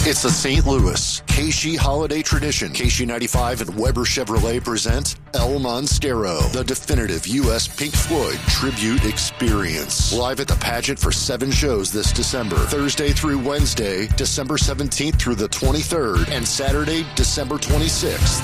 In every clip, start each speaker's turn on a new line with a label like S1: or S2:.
S1: It's the St. Louis KC holiday tradition. KC 95 and Weber Chevrolet present El Monstero, the definitive U.S. Pink Floyd tribute experience. Live at the pageant for 7 shows this December, Thursday through Wednesday, December 17th through the 23rd, and Saturday, December 26th.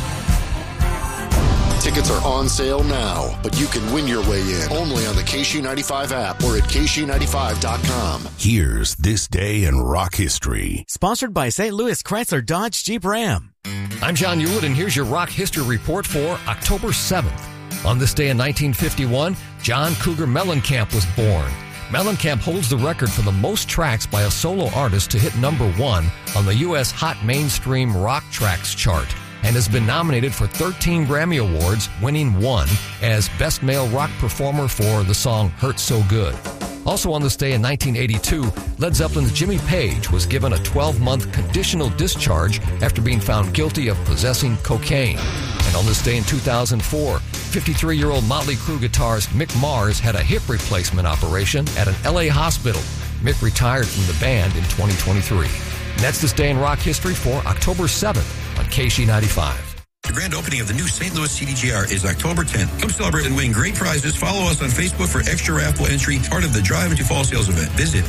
S1: Tickets are on sale now, but you can win your way in only on the KC95 app or at KC95.com.
S2: Here's This Day in Rock History.
S3: Sponsored by St. Louis Chrysler Dodge Jeep Ram.
S4: I'm John Hewlett, and here's your rock history report for October 7th. On this day in 1951, John Cougar Mellencamp was born. Mellencamp holds the record for the most tracks by a solo artist to hit number 1 on the U.S. Hot Mainstream Rock Tracks chart, and has been nominated for 13 Grammy Awards, winning 1 as Best Male Rock Performer for the song Hurt So Good. Also on this day in 1982, Led Zeppelin's Jimmy Page was given a 12-month conditional discharge after being found guilty of possessing cocaine. And on this day in 2004, 53-year-old Motley Crue guitarist Mick Mars had a hip replacement operation at an LA hospital. Mick retired from the band in 2023. And that's This Day in Rock History for October 7th on KC95.
S5: The grand opening of the new St. Louis CDGR is October 10th. Come celebrate and win great prizes. Follow us on Facebook for extra raffle entry, part of the Drive into Fall sales event. Visit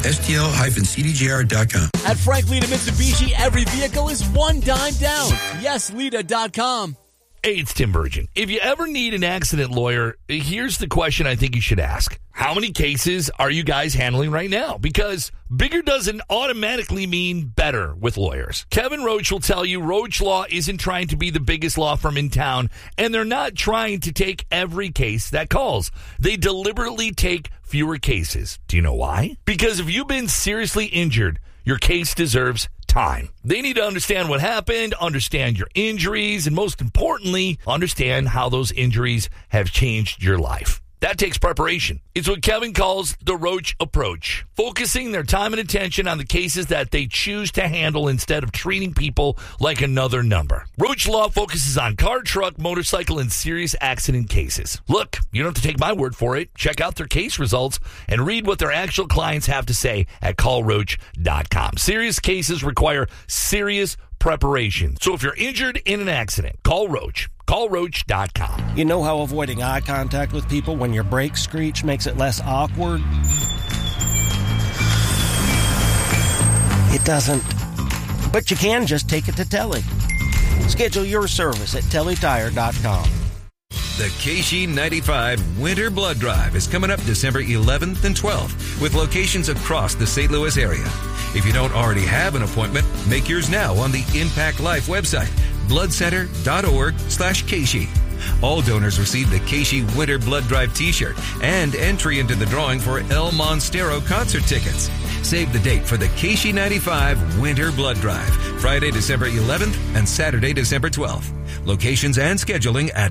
S5: stl-cdgr.com.
S6: At Frank Lita Mitsubishi, every vehicle is $1 down. YesLita.com.
S7: Hey, it's Tim Burgeon. If you ever need an accident lawyer, here's the question I think you should ask. How many cases are you guys handling right now? Because bigger doesn't automatically mean better with lawyers. Kevin Roach will tell you Roach Law isn't trying to be the biggest law firm in town, and they're not trying to take every case that calls. They deliberately take fewer cases. Do you know why? Because if you've been seriously injured, your case deserves time. They need to understand what happened, understand your injuries, and most importantly, understand how those injuries have changed your life. That takes preparation. It's what Kevin calls the Roach approach, focusing their time and attention on the cases that they choose to handle instead of treating people like another number. Roach Law focuses on car, truck, motorcycle, and serious accident cases. Look, you don't have to take my word for it. Check out their case results and read what their actual clients have to say at callroach.com. Serious cases require serious preparation. So if you're injured in an accident, call Roach. CallRoach.com.
S8: You know how avoiding eye contact with people when your brakes screech makes it less awkward? It doesn't. But you can just take it to Telly. Schedule your service at TellyTire.com.
S9: The KC95 Winter Blood Drive is coming up December 11th and 12th with locations across the St. Louis area. If you don't already have an appointment, make yours now on the Impact Life website, bloodcenter.org/KC. All donors receive the KC Winter Blood Drive t-shirt and entry into the drawing for El Monstero concert tickets. Save the date for the KC95 Winter Blood Drive, Friday, December 11th and Saturday, December 12th. Locations and scheduling at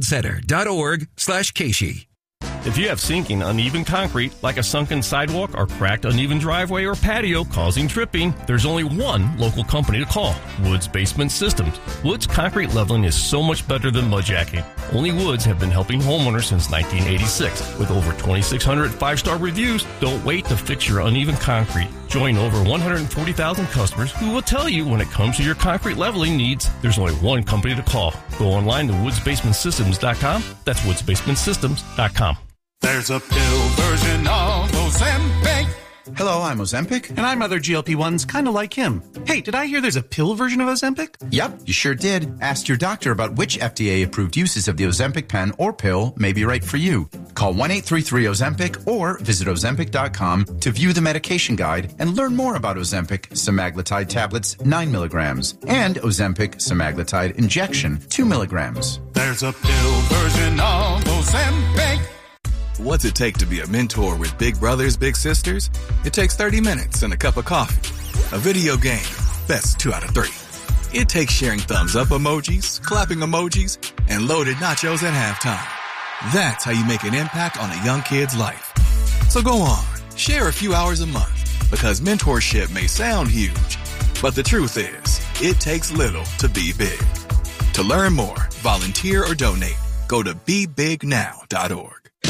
S9: bloodcenter.org/KC.
S10: If you have sinking, uneven concrete, like a sunken sidewalk or cracked, uneven driveway or patio causing tripping, there's only one local company to call, Woods Basement Systems. Woods concrete leveling is so much better than mudjacking. Only Woods have been helping homeowners since 1986. With over 2,600 five-star reviews, don't wait to fix your uneven concrete. Join over 140,000 customers who will tell you when it comes to your concrete leveling needs, there's only one company to call. Go online to woodsbasementsystems.com. That's woodsbasementsystems.com.
S11: There's a pill version of Ozempic.
S12: Hello, I'm Ozempic.
S11: And I'm other GLP-1s kind of like him. Hey, did I hear there's a pill version of Ozempic?
S12: Yep, you sure did. Ask your doctor about which FDA-approved uses of the Ozempic pen or pill may be right for you. Call 1-833-OZEMPIC or visit Ozempic.com to view the medication guide and learn more about Ozempic semaglutide tablets 9 milligrams and Ozempic semaglutide injection 2 milligrams.
S11: There's a pill version of Ozempic.
S13: What's it take to be a mentor with big brothers, big sisters? It takes 30 minutes and a cup of coffee. A video game, that's 2 out of 3. It takes sharing thumbs up emojis, clapping emojis, and loaded nachos at halftime. That's how you make an impact on a young kid's life. So go on, share a few hours a month, because mentorship may sound huge, but the truth is, it takes little to be big. To learn more, volunteer or donate, go to BeBigNow.org.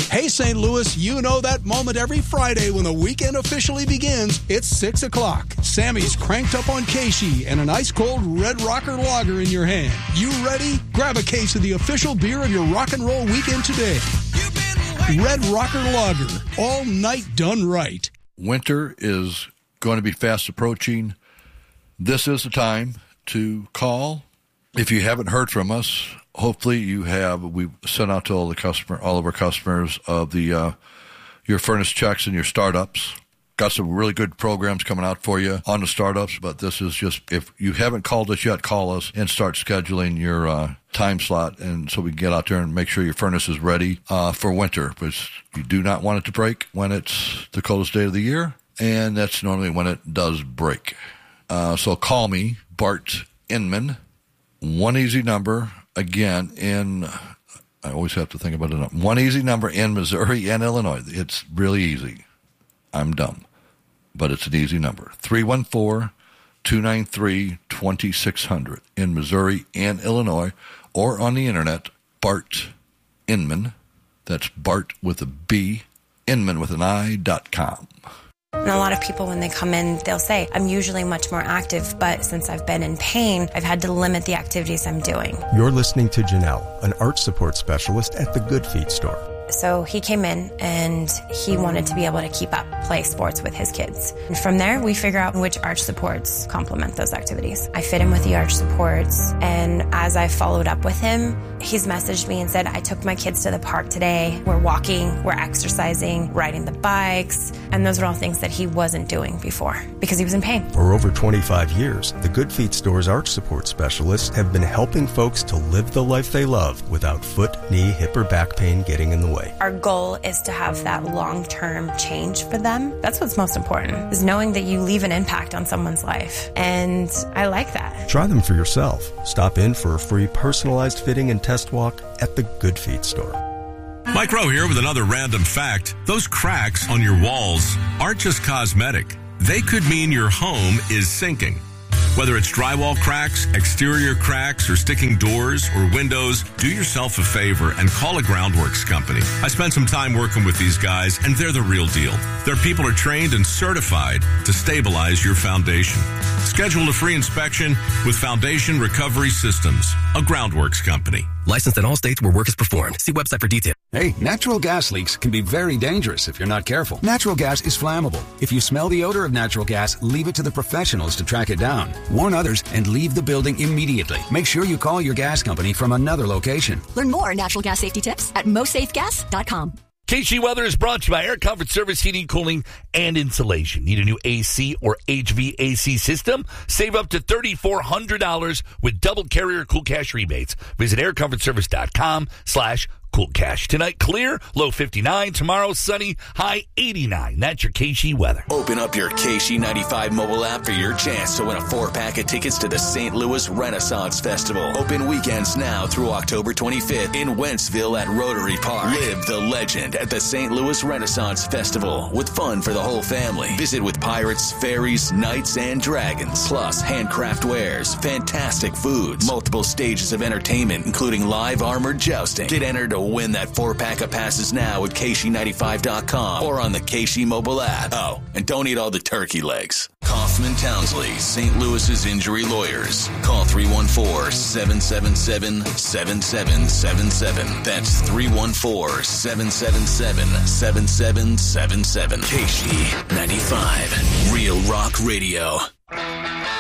S14: Hey, St. Louis, you know that moment every Friday when the weekend officially begins. It's 6 o'clock. Sammy's cranked up on Casey and an ice-cold Red Rocker lager in your hand. You ready? Grab a case of the official beer of your rock and roll weekend today. Red Rocker Lager. All night done right.
S15: Winter is going to be fast approaching. This is the time to call. If you haven't heard from us, hopefully you have. We've sent out to all of our customers of the your furnace checks and your startups. Got some really good programs coming out for you on the startups, but this is just, if you haven't called us yet, call us and start scheduling your time slot, and so we can get out there and make sure your furnace is ready for winter, because you do not want it to break when it's the coldest day of the year, and that's normally when it does break. So call me, Bart Inman. One easy number, again, I always have to think about it. One easy number in Missouri and Illinois. It's really easy. I'm dumb, but it's an easy number. 314-293-2600 in Missouri and Illinois, or on the internet, Bart Inman. That's Bart with a B, Inman with an I.com.
S16: And a lot of people, when they come in, they'll say, I'm usually much more active, but since I've been in pain, I've had to limit the activities I'm doing.
S17: You're listening to Janelle, an arch support specialist at the Good Feet store.
S16: So he came in and he wanted to be able to keep up, play sports with his kids. And from there, we figure out which arch supports complement those activities. I fit him with the arch supports, and as I followed up with him, he's messaged me and said, I took my kids to the park today. We're walking, we're exercising, riding the bikes, and those are all things that he wasn't doing before because he was in pain.
S17: For over 25 years, the Good Feet store's arch support specialists have been helping folks to live the life they love without foot, knee, hip, or back pain getting in the way.
S16: Our goal is to have that long-term change for them. That's what's most important, is knowing that you leave an impact on someone's life. And I like that.
S17: Try them for yourself. Stop in for a free personalized fitting and test walk at the Good Feet store.
S18: Mike Rowe here with another random fact. Those cracks on your walls aren't just cosmetic. They could mean your home is sinking. Whether it's drywall cracks, exterior cracks, or sticking doors or windows, do yourself a favor and call a Groundworks company. I spent some time working with these guys, and they're the real deal. Their people are trained and certified to stabilize your foundation. Schedule a free inspection with Foundation Recovery Systems, a Groundworks company.
S19: Licensed in all states where work is performed. See website for details.
S20: Hey, natural gas leaks can be very dangerous if you're not careful. Natural gas is flammable. If you smell the odor of natural gas, leave it to the professionals to track it down. Warn others and leave the building immediately. Make sure you call your gas company from another location.
S21: Learn more natural gas safety tips at mosafegas.com.
S7: KC Weather is brought to you by Air Comfort Service Heating, Cooling, and Insulation. Need a new AC or HVAC system? Save up to $3,400 with double carrier Cool Cash rebates. Visit aircomfortservice.com/Cool Cash. Tonight, clear, low 59. Tomorrow, sunny, high 89. That's your KC weather.
S22: Open up your KC95 mobile app for your chance to win a 4-pack of tickets to the St. Louis Renaissance Festival. Open weekends now through October 25th in Wentzville at Rotary Park. Live the legend at the St. Louis Renaissance Festival with fun for the whole family. Visit with pirates, fairies, knights, and dragons. Plus, handcraft wares, fantastic foods, multiple stages of entertainment, including live armored jousting. Get entered to win that 4-pack of passes now at KC95.com or on the KC mobile app. Oh, and don't eat all the turkey legs. Kaufman Townsley, St. Louis's injury lawyers. Call 314-777-7777. That's 314-777-7777. KC95, Real Rock Radio.